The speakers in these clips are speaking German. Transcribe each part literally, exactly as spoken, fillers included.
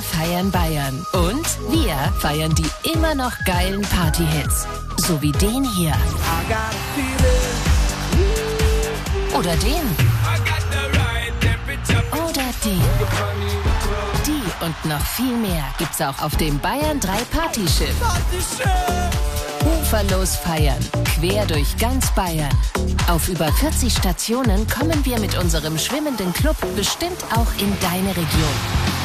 feiern Bayern. Und wir feiern die immer noch geilen Party-Hits. So wie den hier. Oder den. Oder den. Die und noch viel mehr gibt's auch auf dem Bayern drei Partyschiff. Uferlos feiern, quer durch ganz Bayern. Auf über vierzig Stationen kommen wir mit unserem schwimmenden Club bestimmt auch in deine Region.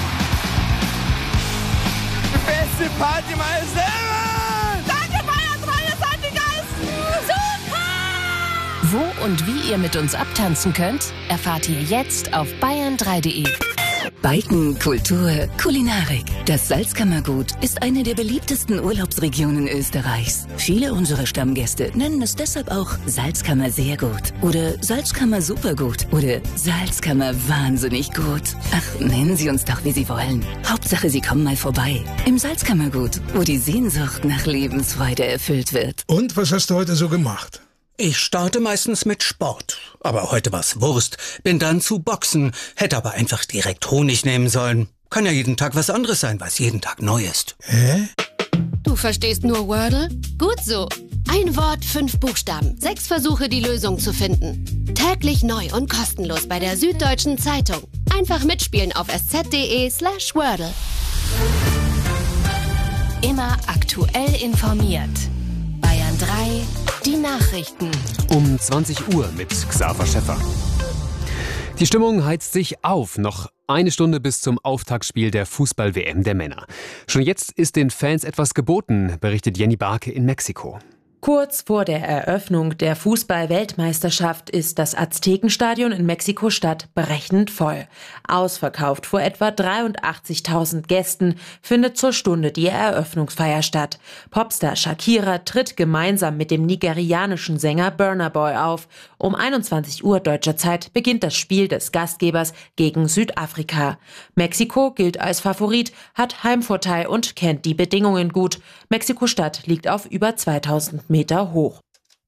Die beste Party meines Lebens! Danke, Bayern drei, ihr seid die Geisten! Super! Wo und wie ihr mit uns abtanzen könnt, erfahrt ihr jetzt auf bayern drei punkt de. Biken, Kultur, Kulinarik. Das Salzkammergut ist eine der beliebtesten Urlaubsregionen Österreichs. Viele unserer Stammgäste nennen es deshalb auch Salzkammer sehr gut oder Salzkammer supergut oder Salzkammer wahnsinnig gut. Ach, nennen Sie uns doch, wie Sie wollen. Hauptsache, Sie kommen mal vorbei. Im Salzkammergut, wo die Sehnsucht nach Lebensfreude erfüllt wird. Und was hast du heute so gemacht? Ich starte meistens mit Sport. Aber heute war's Wurst. Bin dann zu Boxen. Hätte aber einfach direkt Honig nehmen sollen. Kann ja jeden Tag was anderes sein, weil es jeden Tag neu ist. Hä? Du verstehst nur Wordle? Gut so. Ein Wort, fünf Buchstaben. Sechs Versuche, die Lösung zu finden. Täglich neu und kostenlos bei der Süddeutschen Zeitung. Einfach mitspielen auf sz.de slash Wordle. Immer aktuell informiert. Bayern drei, die Nachrichten. Um zwanzig Uhr mit Xaver Schäffer. Die Stimmung heizt sich auf. Noch eine Stunde bis zum Auftaktspiel der Fußball-W M der Männer. Schon jetzt ist den Fans etwas geboten, berichtet Jenny Barke in Mexiko. Kurz vor der Eröffnung der Fußball-Weltmeisterschaft ist das Aztekenstadion in Mexiko-Stadt brechend voll. Ausverkauft vor etwa dreiundachtzigtausend Gästen findet zur Stunde die Eröffnungsfeier statt. Popstar Shakira tritt gemeinsam mit dem nigerianischen Sänger Burna Boy auf. Um einundzwanzig Uhr deutscher Zeit beginnt das Spiel des Gastgebers gegen Südafrika. Mexiko gilt als Favorit, hat Heimvorteil und kennt die Bedingungen gut. Mexiko-Stadt liegt auf über zweitausend Meter hoch.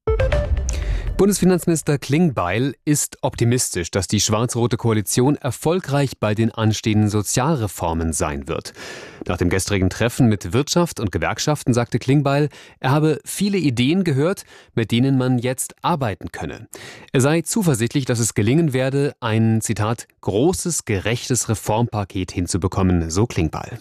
Bundesfinanzminister Klingbeil ist optimistisch, dass die schwarz-rote Koalition erfolgreich bei den anstehenden Sozialreformen sein wird. Nach dem gestrigen Treffen mit Wirtschaft und Gewerkschaften sagte Klingbeil, er habe viele Ideen gehört, mit denen man jetzt arbeiten könne. Er sei zuversichtlich, dass es gelingen werde, ein, Zitat, großes, gerechtes Reformpaket hinzubekommen, so Klingbeil.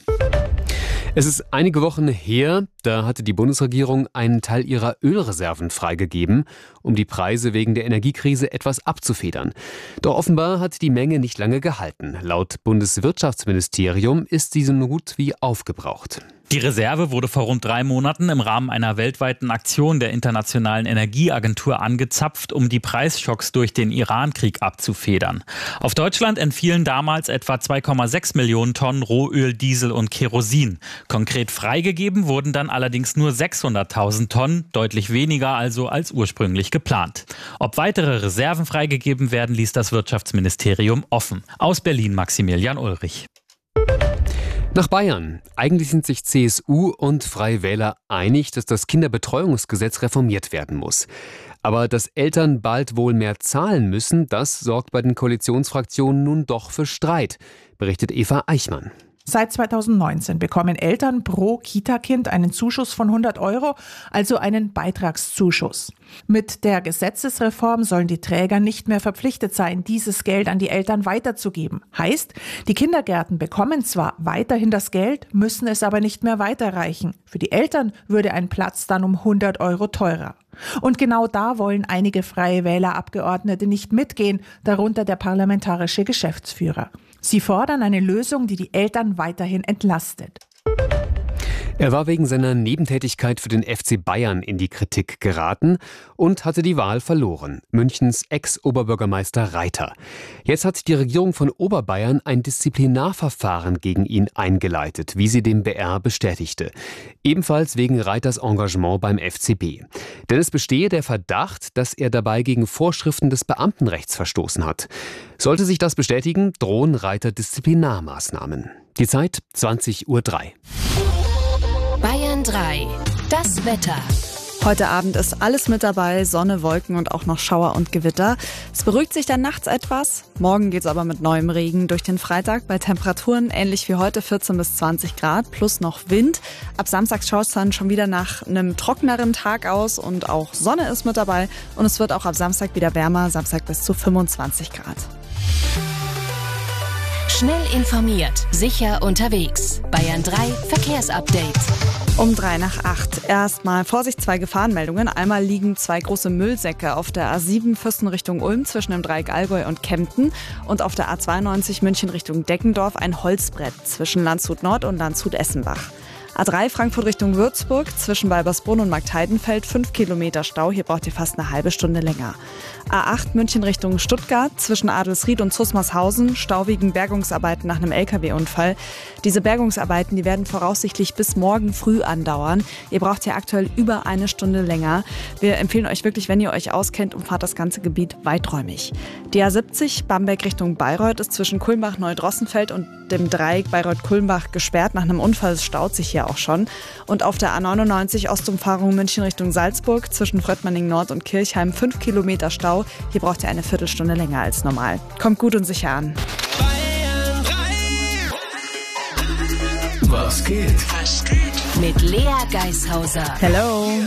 Es ist einige Wochen her, da hatte die Bundesregierung einen Teil ihrer Ölreserven freigegeben, um die Preise wegen der Energiekrise etwas abzufedern. Doch offenbar hat die Menge nicht lange gehalten. Laut Bundeswirtschaftsministerium ist sie so gut wie aufgebraucht. Die Reserve wurde vor rund drei Monaten im Rahmen einer weltweiten Aktion der Internationalen Energieagentur angezapft, um die Preisschocks durch den Iran-Krieg abzufedern. Auf Deutschland entfielen damals etwa zwei Komma sechs Millionen Tonnen Rohöl, Diesel und Kerosin. Konkret freigegeben wurden dann allerdings nur sechshunderttausend Tonnen, deutlich weniger also als ursprünglich geplant. Ob weitere Reserven freigegeben werden, ließ das Wirtschaftsministerium offen. Aus Berlin Maximilian Ulrich. Nach Bayern. Eigentlich sind sich C S U und Freie Wähler einig, dass das Kinderbetreuungsgesetz reformiert werden muss. Aber dass Eltern bald wohl mehr zahlen müssen, das sorgt bei den Koalitionsfraktionen nun doch für Streit, berichtet Eva Eichmann. Seit zweitausendneunzehn bekommen Eltern pro Kita-Kind einen Zuschuss von hundert Euro, also einen Beitragszuschuss. Mit der Gesetzesreform sollen die Träger nicht mehr verpflichtet sein, dieses Geld an die Eltern weiterzugeben. Heißt, die Kindergärten bekommen zwar weiterhin das Geld, müssen es aber nicht mehr weiterreichen. Für die Eltern würde ein Platz dann um hundert Euro teurer. Und genau da wollen einige Freie Wähler-Abgeordnete nicht mitgehen, darunter der parlamentarische Geschäftsführer. Sie fordern eine Lösung, die die Eltern weiterhin entlastet. Er war wegen seiner Nebentätigkeit für den F C Bayern in die Kritik geraten und hatte die Wahl verloren. Münchens Ex-Oberbürgermeister Reiter. Jetzt hat die Regierung von Oberbayern ein Disziplinarverfahren gegen ihn eingeleitet, wie sie dem B R bestätigte. Ebenfalls wegen Reiters Engagement beim F C B. Denn es bestehe der Verdacht, dass er dabei gegen Vorschriften des Beamtenrechts verstoßen hat. Sollte sich das bestätigen, drohen Reiter Disziplinarmaßnahmen. Die Zeit zwanzig Uhr drei. Bayern drei. Das Wetter. Heute Abend ist alles mit dabei, Sonne, Wolken und auch noch Schauer und Gewitter. Es beruhigt sich dann nachts etwas. Morgen geht's aber mit neuem Regen durch den Freitag bei Temperaturen ähnlich wie heute vierzehn bis zwanzig Grad plus noch Wind. Ab Samstag schaut es dann schon wieder nach einem trockeneren Tag aus und auch Sonne ist mit dabei. Und es wird auch ab Samstag wieder wärmer, Samstag bis zu fünfundzwanzig Grad. Schnell informiert, sicher unterwegs. Bayern drei Verkehrsupdate. Um drei nach acht. Erstmal Vorsicht, zwei Gefahrenmeldungen. Einmal liegen zwei große Müllsäcke auf der A sieben Füssen Richtung Ulm zwischen dem Dreieck Allgäu und Kempten und auf der A zweiundneunzig München Richtung Deckendorf ein Holzbrett zwischen Landshut Nord und Landshut Essenbach. A drei Frankfurt Richtung Würzburg zwischen Weibersbrunn und Marktheidenfeld fünf Kilometer Stau, hier braucht ihr fast eine halbe Stunde länger. A acht München Richtung Stuttgart zwischen Adelsried und Zusmarshausen, Stau wegen Bergungsarbeiten nach einem L K W-Unfall. Diese Bergungsarbeiten, die werden voraussichtlich bis morgen früh andauern. Ihr braucht hier aktuell über eine Stunde länger. Wir empfehlen euch wirklich, wenn ihr euch auskennt, umfahrt das ganze Gebiet weiträumig. Die A siebzig Bamberg Richtung Bayreuth ist zwischen Kulmbach-Neudrossenfeld und dem Dreieck Bayreuth-Kulmbach gesperrt. Nach einem Unfall staut sich hier auch schon. Und auf der A neunundneunzig Ostumfahrung München Richtung Salzburg zwischen Fröttmanning Nord und Kirchheim fünf Kilometer Stau. Hier braucht ihr eine Viertelstunde länger als normal. Kommt gut und sicher an. Was geht? Mit Lea Geishauser. Hello.